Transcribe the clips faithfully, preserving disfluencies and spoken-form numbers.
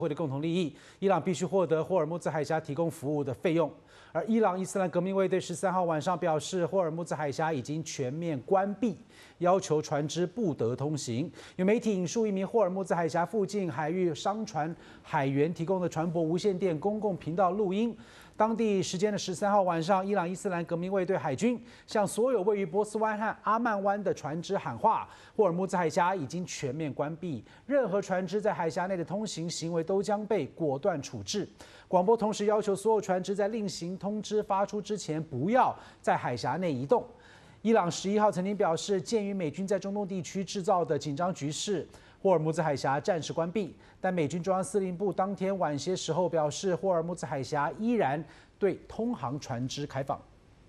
会的共同利益，伊朗必须获得霍尔木兹海峡提供服务的费用。而伊朗伊斯兰革命卫队十三号晚上表示，霍尔木兹海峡已经全面关闭，要求船只不得通行。有媒体引述一名霍尔木兹海峡附近海域商船海员提供的船舶无线电公共频道录音。当地时间的十三号晚上，伊朗伊斯兰革命卫队海军向所有位于波斯湾和阿曼湾的船只喊话：霍尔木兹海峡已经全面关闭，任何船只在海峡内的通行行为都将被果断处置。广播同时要求所有船只在另行通知发出之前，不要在海峡内移动。伊朗十一号曾经表示，鉴于美军在中东地区制造的紧张局势，霍尔木兹海峡暂时关闭，但美军中央司令部当天晚些时候表示，霍尔木兹海峡依然对通航船只开放。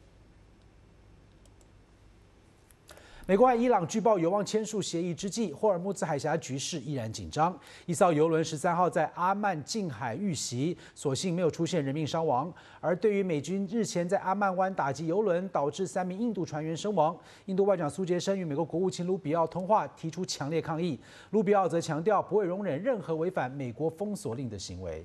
美国和伊朗据报有望签署协议之际，霍尔木兹海峡局势依然紧张。一艘邮轮十三号在阿曼近海遇袭，所幸没有出现人命伤亡。而对于美军日前在阿曼湾打击邮轮，导致三名印度船员身亡，印度外长苏杰生与美国国务卿卢比奥通话，提出强烈抗议。卢比奥则强调不会容忍任何违反美国封锁令的行为。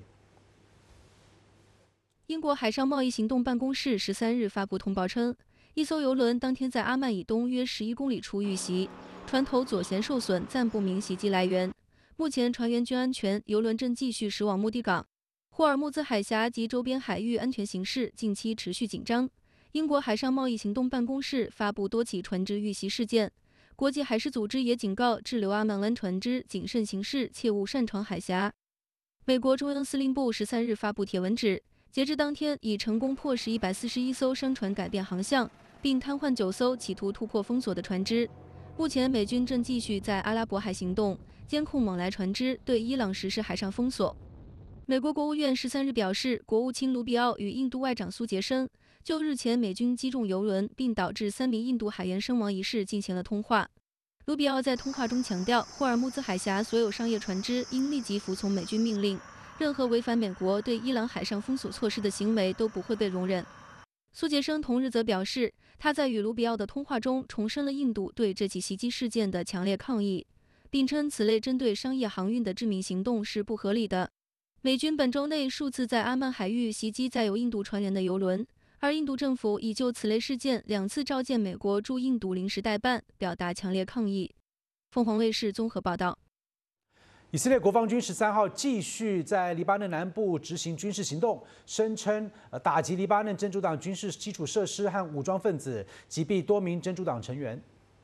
英国海上贸易行动办公室十三日发布通报称，一艘邮轮当天在阿曼以东约十一公里处遇袭，船头左舷受损，暂不明袭击来源。目前船员均安全，邮轮正继续驶往目的港。霍尔木兹海峡及周边海域安全形势近期持续紧张。英国海上贸易行动办公室发布多起船只遇袭事件，国际海事组织也警告滞留阿曼湾船只谨慎行事，切勿擅闯海峡。美国中央司令部十三日发布帖文指，截至当天，已成功迫使一百四十一艘商船改变航向，并瘫痪九艘企图突破封锁的船只。目前，美军正继续在阿拉伯海行动，监控往来船只，对伊朗实施海上封锁。美国国务院十三日表示，国务卿卢比奥与印度外长苏杰生就日前美军击中邮轮并导致三名印度海员身亡一事进行了通话。卢比奥在通话中强调，霍尔木兹海峡所有商业船只应立即服从美军命令，任何违反美国对伊朗海上封锁措施的行为都不会被容忍。苏杰生同日则表示，他在与卢比奥的通话中重申了印度对这起袭击事件的强烈抗议，并称此类针对商业航运的致命行动是不合理的。美军本周内数次在阿曼海域袭击载有印度船员的邮轮，而印度政府已就此类事件两次召见美国驻印度临时代办，表达强烈抗议。凤凰卫视综合报道。 以色列国防军十三号继续在黎巴嫩南部执行军事行动，声称呃打击黎巴嫩真主党军事基础设施和武装分子，击毙多名真主党成员。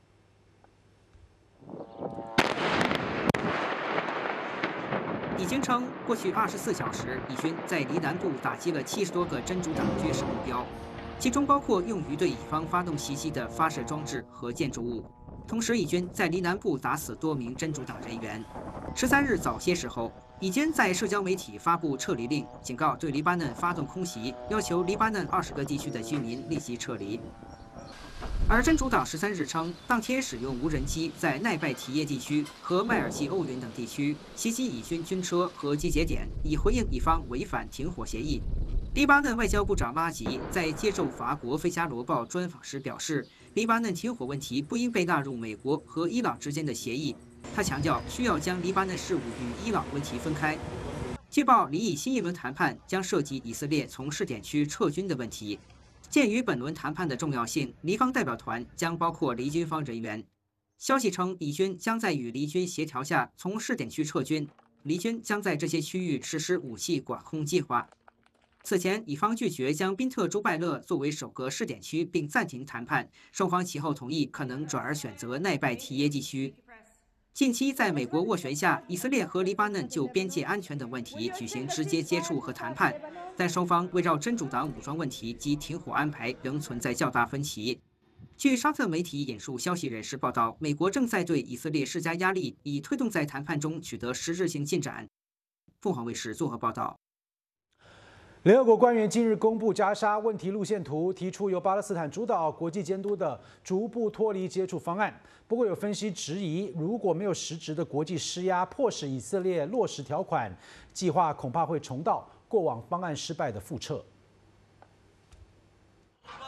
以军称，过去二十四小时，以军在黎南部打击了七十多个真主党军事目标，其中包括用于对以方发动袭击的发射装置和建筑物。同时，以军在黎南部打死多名真主党人员。十三日早些时候，以军在社交媒体发布撤离令，警告对黎巴嫩发动空袭，要求黎巴嫩二十个地区的居民立即撤离。而真主党十三日称，当天使用无人机在奈拜提耶地区和迈尔济欧云等地区袭击以军军车和集结点，以回应以方违反停火协议。黎巴嫩外交部长拉吉在接受法国《费加罗报》专访时表示，黎巴嫩停火问题不应被纳入美国和伊朗之间的协议。他强调，需要将黎巴嫩事务与伊朗问题分开。据报，黎以新一轮谈判将涉及以色列从试点区撤军的问题。鉴于本轮谈判的重要性，黎方代表团将包括黎军方人员。消息称，以军将在与黎军协调下从试点区撤军，黎军将在这些区域实施武器管控计划。此前，以方拒绝将宾特朱拜勒作为首个试点区，并暂停谈判。双方其后同意可能转而选择奈拜提耶地区。近期，在美国斡旋下，以色列和黎巴嫩就边界安全等问题举行直接接触和谈判，但双方围绕真主党武装问题及停火安排仍存在较大分歧。据沙特媒体引述消息人士报道，美国正在对以色列施加压力，以推动在谈判中取得实质性进展。凤凰卫视综合报道。 联合国官员近日公布加沙问题路线图，提出由巴勒斯坦主导、国际监督的逐步脱离接触方案。不过有分析质疑，如果没有实质的国际施压，迫使以色列落实条款，计划恐怕会重蹈过往方案失败的覆辙。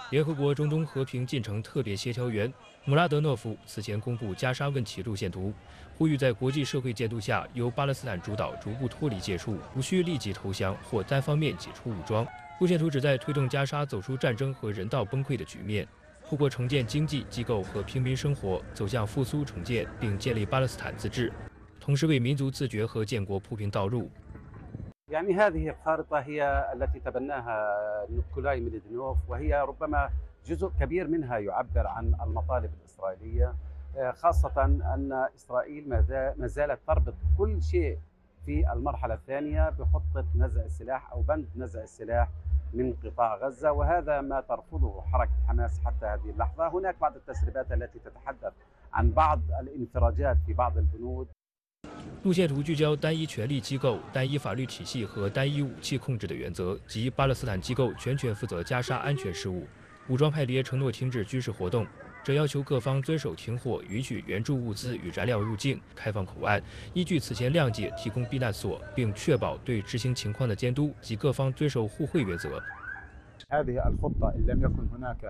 联合国中东和平进程特别协调员穆拉德诺夫此前公布加沙问题路线图，呼吁在国际社会监督下，由巴勒斯坦主导逐步脱离界数，无需立即投降或单方面解除武装。路线图旨在推动加沙走出战争和人道崩溃的局面，透过重建经济机构和平民生活，走向复苏重建，并建立巴勒斯坦自治，同时为民族自觉和建国铺平道路。 يعني هذه الخارطة هي التي تبناها نيكولاي ميليدينوف وهي ربما جزء كبير منها يعبر عن المطالب الإسرائيلية خاصة أن إسرائيل ما زالت تربط كل شيء في المرحلة الثانية بخطة نزع السلاح أو بند نزع السلاح من قطاع غزة وهذا ما ترفضه حركة حماس حتى هذه اللحظة. هناك بعض التسريبات التي تتحدث عن بعض الانفراجات في بعض البنود. 路线图聚焦单一权力机构、单一法律体系和单一武器控制的原则，即巴勒斯坦机构全权负责加沙安全事务。武装派别承诺停止军事活动，这要求各方遵守停火，允许援助物资与燃料入境，开放口岸，依据此前谅解提供避难所，并确保对执行情况的监督及各方遵守互惠原则。 هذه الخطة إن لم يكن هناك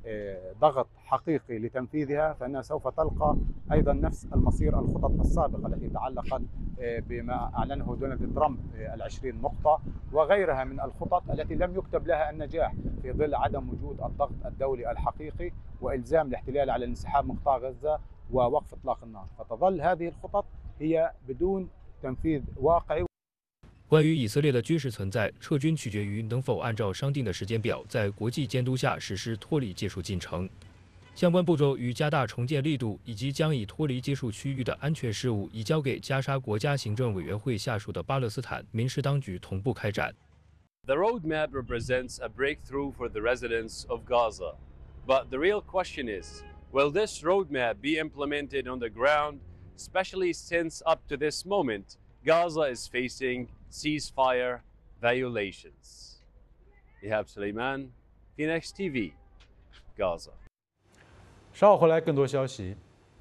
ضغط حقيقي لتنفيذها فإنها سوف تلقى أيضا نفس المصير الخطط السابقة التي تعلقت بما أعلنه دونالد ترامب العشرين نقطة وغيرها من الخطط التي لم يكتب لها النجاح في ظل عدم وجود الضغط الدولي الحقيقي وإلزام الاحتلال على الانسحاب من قطاع غزة ووقف إطلاق النار فتظل هذه الخطط هي بدون تنفيذ واقعي. 关于以色列的军事存在，撤军取决于能否按照商定的时间表，在国际监督下实施脱离界数进程。相关步骤与加大重建力度，以及将以脱离界数区域的安全事务移交给加沙国家行政委员会下属的巴勒斯坦民事当局同步开展。 The roadmap represents a breakthrough for the residents of Gaza, but the real question is, will this roadmap be implemented on the ground, especially since up to this moment, Gaza is facing ceasefire violations. Ihab Suleiman, Phoenix T V, Gaza. 稍后回来更多消息。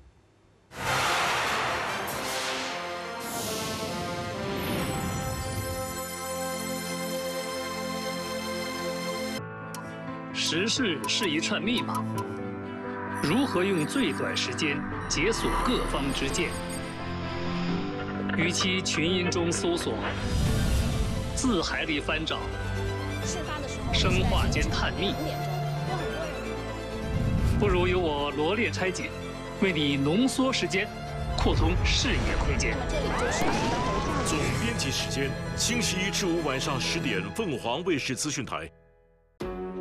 时事是一串密码，如何用最短时间解锁各方之见？ 与其群音中搜索，字海里翻找，生化间探秘，不如由我罗列拆解，为你浓缩时间，扩充视野空间。 总编辑时间：星期一至五晚上十点，凤凰卫视资讯台。